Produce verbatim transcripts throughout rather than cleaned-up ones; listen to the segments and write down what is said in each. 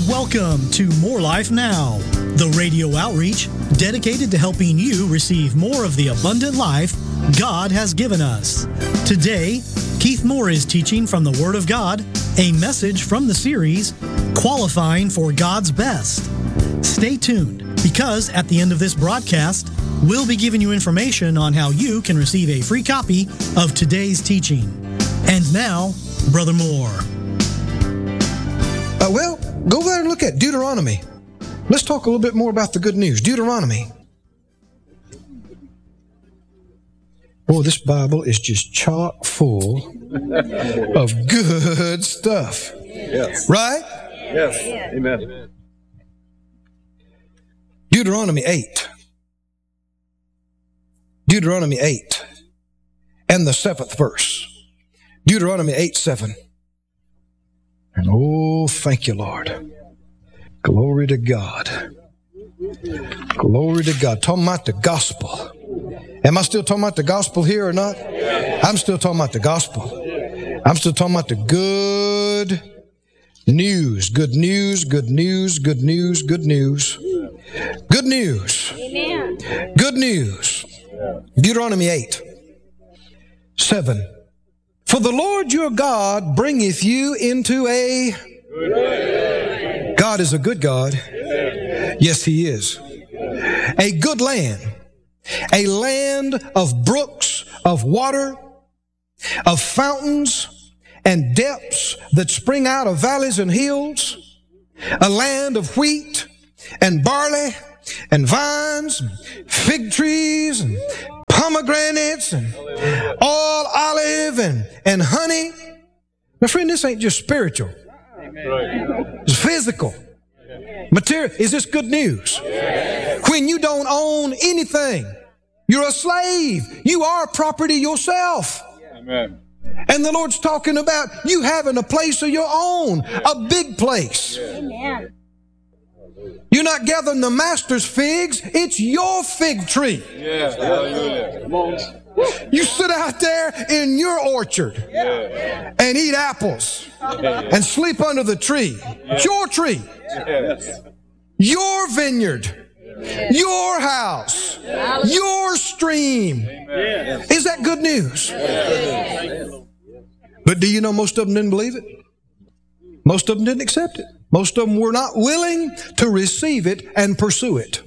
Welcome to More Life Now, the radio outreach dedicated to helping you receive more of the abundant life God has given us. Today, Keith Moore is teaching from the Word of God, a message from the series, Qualifying for God's Best. Stay tuned, because at the end of this broadcast, we'll be giving you information on how you can receive a free copy of today's teaching. And now, Brother Moore. Uh, well, go there and look at Deuteronomy. Let's talk a little bit more about the good news. Deuteronomy. Boy, this Bible is just chock full of good stuff. Yes. Right? Yes. Amen. Deuteronomy eight. Deuteronomy eight. And the seventh verse. Deuteronomy eight, seven. And oh, thank you, Lord. Glory to God. Glory to God. Talking about the gospel. Am I still talking about the gospel here or not? I'm still talking about the gospel. I'm still talking about the good news. Good news, good news, good news, good news. Good news. Amen. Good news. Deuteronomy eight, seven. For the Lord your God bringeth you into a... God is a good God. Yes, He is. A good land. A land of brooks, of water, of fountains and depths that spring out of valleys and hills. A land of wheat and barley and vines, and fig trees and pomegranates and all olive and, and honey. My friend, this ain't just spiritual. It's physical. Material. Is this good news? When you don't own anything, you're a slave. You are property yourself. Amen. And the Lord's talking about you having a place of your own, a big place. Amen. You're not gathering the master's figs, it's your fig tree. Yeah. Hallelujah. Come on. You sit out there in your orchard Yeah. and eat apples and sleep under the tree. It's your tree, Yes. your vineyard, your house, your stream. Amen. Is that good news? But do you know most of them didn't believe it? Most of them didn't accept it. Most of them were not willing to receive it and pursue it.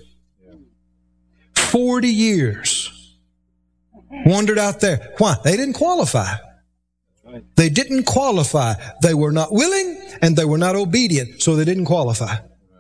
Forty years wandered out there. Why? They didn't qualify. They didn't qualify. They were not willing and they were not obedient, so they didn't qualify.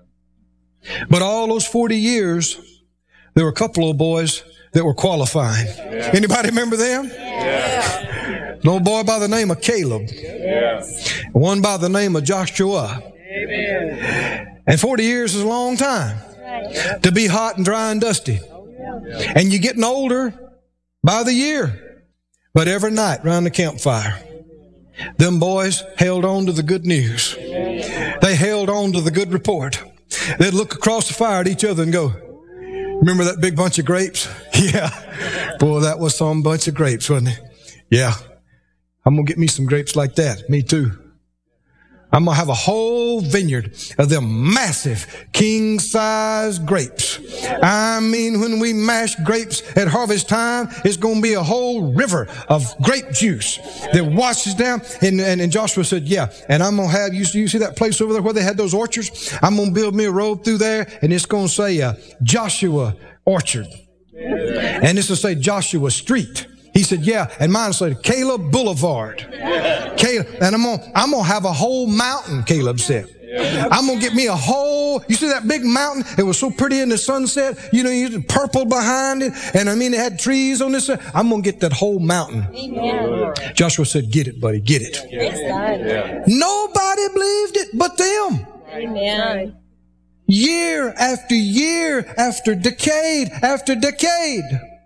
But all those forty years, there were a couple of boys that were qualifying. Yeah. Anybody remember them? Yeah. An old boy by the name of Caleb. Yeah. One by the name of Joshua. Amen. And forty years is a long time to be hot and dry and dusty. And you're getting older by the year. But every night around the campfire, them boys held on to the good news. They held on to the good report. They'd look across the fire at each other and go, remember that big bunch of grapes? Yeah. Boy, that was some bunch of grapes, wasn't it? Yeah. I'm going to get me some grapes like that. Me too. I'm going to have a whole vineyard of them massive king-size grapes. I mean, when we mash grapes at harvest time, it's going to be a whole river of grape juice that washes down. And, and, and Joshua said, yeah, and I'm going to have, you, you see that place over there where they had those orchards? I'm going to build me a road through there, and it's going to say uh, Joshua Orchard. And it's going to say Joshua Street. He said, yeah, and mine said Caleb Boulevard. Caleb, and I'm gonna, I'm gonna have a whole mountain, Caleb said. I'm gonna get me a whole, you see that big mountain? It was so pretty in the sunset, you know, you had purple behind it, and I mean, it had trees on this side. I'm gonna get that whole mountain. Amen. Joshua said, get it, buddy, get it. Yes, Nobody believed it but them. Amen. Year after year after decade after decade.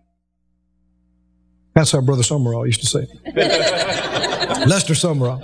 That's how Brother Summerall used to say it. Lester Summerall.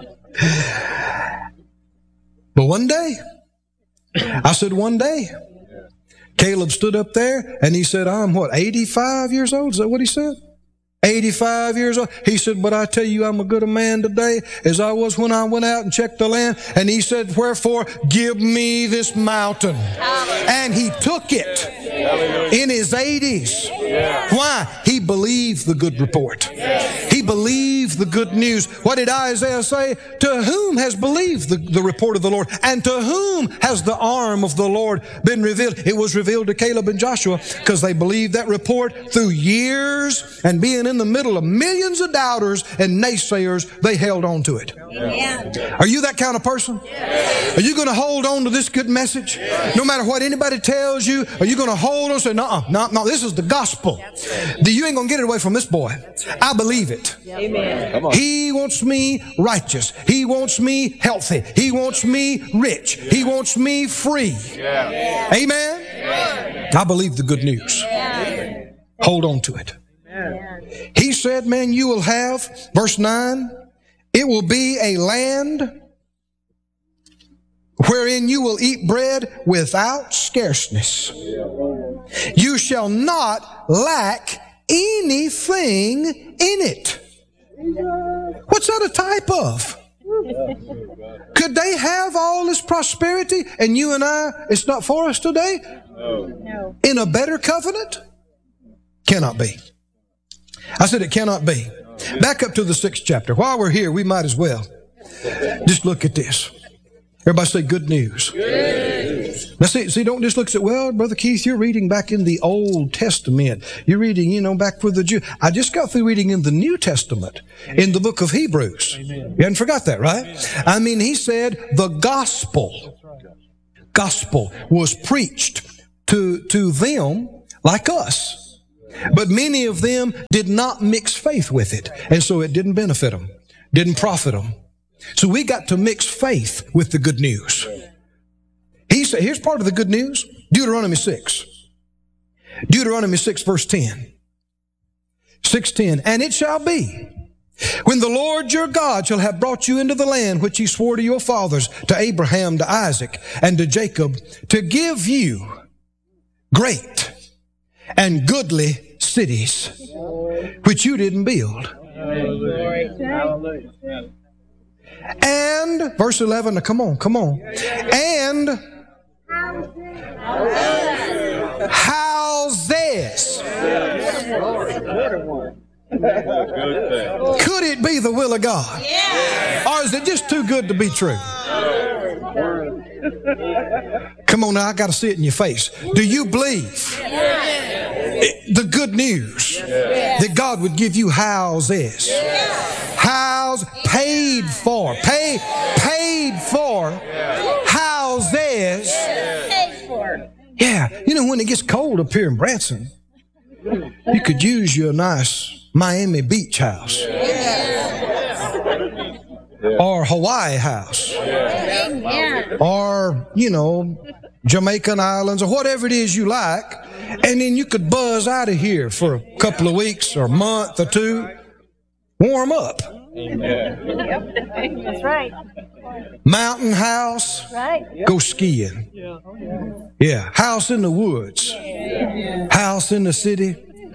But one day, I said one day, Caleb stood up there and he said, I'm what, eighty-five years old? Is that what he said? eighty-five years old. He said, but I tell you, I'm a good a man today as I was when I went out and checked the land. And he said, wherefore, give me this mountain. And he took it in his eighties. Why? He believed the good report. He believed the good news. What did Isaiah say? To whom has believed the, the report of the Lord? And to whom has the arm of the Lord been revealed? It was revealed to Caleb and Joshua because they believed that report through years, and being in the middle of millions of doubters and naysayers, they held on to it. Yeah. Are you that kind of person? Yeah. Are you going to hold on to this good message? Yeah. No matter what anybody tells you, are you going to hold on and say, no, no, no, this is the gospel. Right. You ain't going to get it away from this boy. I believe it. Amen. He wants me righteous. He wants me healthy. He wants me rich. He wants me free. Yeah. Amen. Yeah. I believe the good news. Yeah. Hold on to it. Yeah. He said, man, you will have, verse nine, it will be a land wherein you will eat bread without scarceness. You shall not lack anything in it. What's that a type of? Could they have all this prosperity and you and I, it's not for us today? No. In a better covenant? Cannot be. I said it cannot be. Back up to the sixth chapter. While we're here, we might as well just look at this. Everybody say good news. Good news. Now see, see, don't just look at, well, Brother Keith, you're reading back in the Old Testament. You're reading, you know, back with the Jew. I just got through reading in the New Testament, in the book of Hebrews. Amen. You hadn't forgot that, right? Amen. I mean, he said the gospel, gospel was preached to, to them like us. But many of them did not mix faith with it. And so it didn't benefit them, didn't profit them. So we got to mix faith with the good news. He said, here's part of the good news. Deuteronomy six. Deuteronomy six verse ten. six ten. And it shall be, when the Lord your God shall have brought you into the land which he swore to your fathers, to Abraham, to Isaac, and to Jacob, to give you great and goodly cities, which you didn't build. And, verse eleven, now come on, come on. And houses. Could it be the will of God? Or is it just too good to be true? Come on now, I got to see it in your face. Do you believe the good news that God would give you houses? House paid for, pay paid for houses. Yeah, you know, when it gets cold up here in Branson, you could use your nice Miami Beach house or Hawaii house or, you know, Jamaican Islands or whatever it is you like, and then you could buzz out of here for a couple of weeks or a month or two. Warm up. That's right. Mountain house. Right. Go skiing. Yeah. House in the woods. House in the city.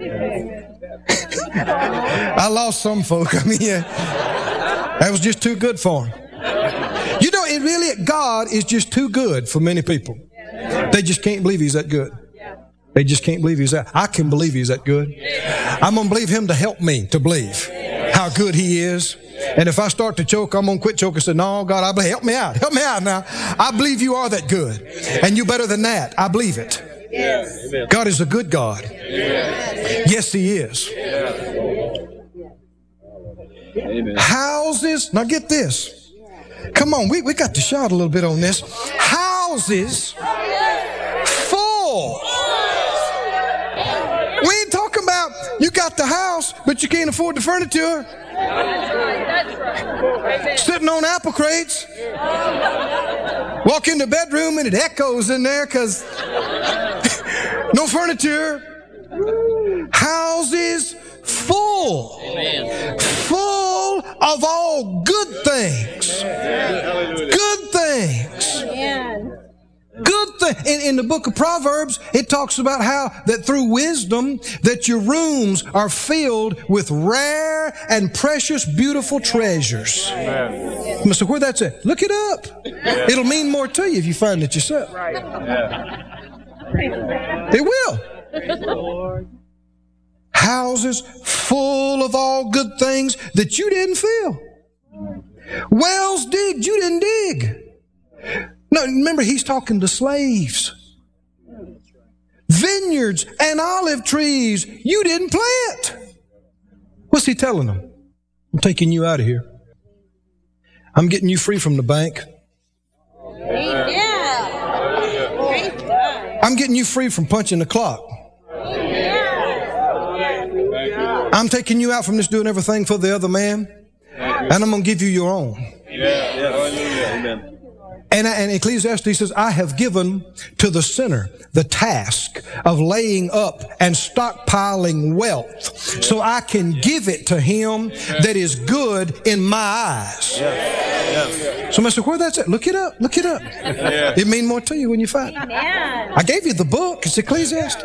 I lost some folk. I mean, yeah, that was just too good for them. You know, it really, God is just too good for many people. They just can't believe he's that good. They just can't believe he's that. I can believe he's that good. I'm going to believe him to help me to believe how good he is. And if I start to choke, I'm going to quit choking and say, no, God, I believe, help me out. Help me out now. I believe you are that good. And you better than that. I believe it. Yes. God is a good God. Yes, yes he is. Amen. Houses. Now get this. Come on, we, we got to shout a little bit on this. Houses full. We ain't talking about you got the house, but you can't afford the furniture. Sitting on apple crates. Walk in the bedroom and it echoes in there because no furniture. Houses full. Full of all good things. Good things. Good thing. In, in the book of Proverbs, it talks about how that through wisdom that your rooms are filled with rare and precious, beautiful treasures. Amen. So where that's at? Look it up. Yeah. It'll mean more to you if you find it yourself. Yeah. It will. Houses full of all good things that you didn't fill. Wells digged, you didn't dig. No, remember, he's talking to slaves. Vineyards and olive trees you didn't plant. What's he telling them? I'm taking you out of here. I'm getting you free from the bank. I'm getting you free from punching the clock. I'm taking you out from this doing everything for the other man, and I'm going to give you your own. Amen. And, and Ecclesiastes says, I have given to the sinner the task of laying up and stockpiling wealth so I can give it to him that is good in my eyes. Somebody said, where that's at? Look it up. Look it up. It means more to you when you find it. I gave you the book. It's Ecclesiastes.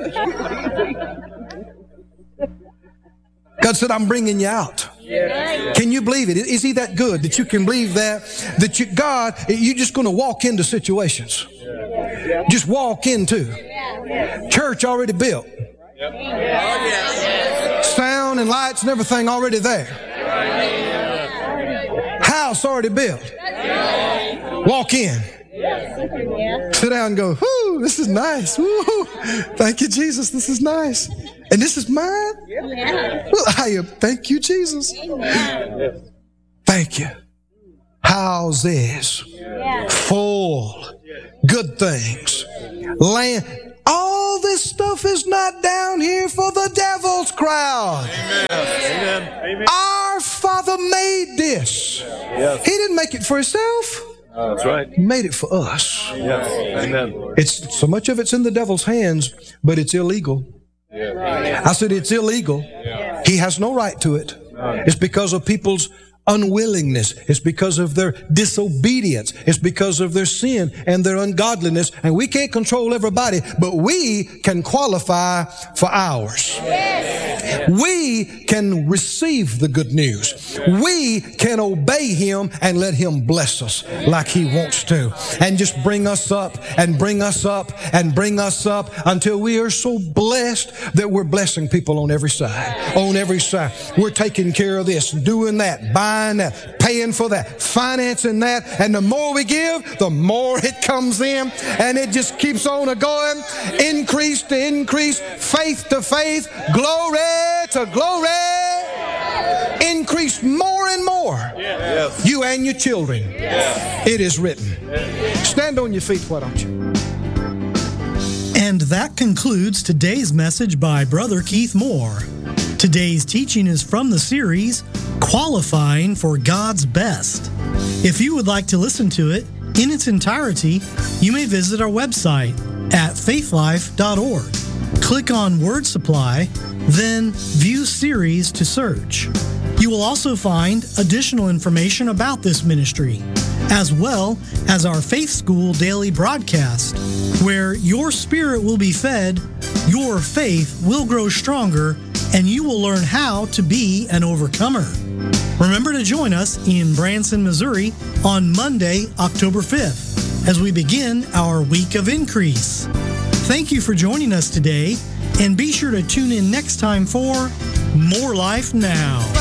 God said, I'm bringing you out. Can you believe it? Is he that good that you can believe that? That you, God, you're just going to walk into situations. Just walk into. Church already built. Sound and lights and everything already there. House already built. Walk in. Sit down and go, whoo, this is nice. Woo. Thank you, Jesus. This is nice. And this is mine? Well, I am. Thank you, Jesus. Thank you. Houses. Full. Good things. Land. All this stuff is not down here for the devil's crowd. Amen. Our Father made this. Yes. He didn't make it for himself. Oh, that's right. He made it for us. Yes. Amen. It's so much of it's in the devil's hands, but it's illegal. Yeah. I said it's illegal. Yeah. He has no right to it. It's because of people's unwillingness. It's because of their disobedience. It's because of their sin and their ungodliness. And we can't control everybody, but we can qualify for ours. We can receive the good news. We can obey him and let him bless us like he wants to. And just bring us up and bring us up and bring us up until we are so blessed that we're blessing people on every side. On every side. We're taking care of this, doing that, buying that, paying for that, financing that. And the more we give, the more it comes in. And it just keeps on a going. Increase to increase, faith to faith, glory to glory. Increase more and more. Yes. You and your children. Yes. It is written. Stand on your feet, why don't you? And that concludes today's message by Brother Keith Moore. Today's teaching is from the series, Qualifying for God's Best. If you would like to listen to it in its entirety, you may visit our website at faithlife dot org. Click on Word Supply, then View Series to search. You will also find additional information about this ministry, as well as our Faith School daily broadcast, where your spirit will be fed, your faith will grow stronger, and you will learn how to be an overcomer. Remember to join us in Branson, Missouri on Monday, October fifth, as we begin our week of increase. Thank you for joining us today, and be sure to tune in next time for More Life Now.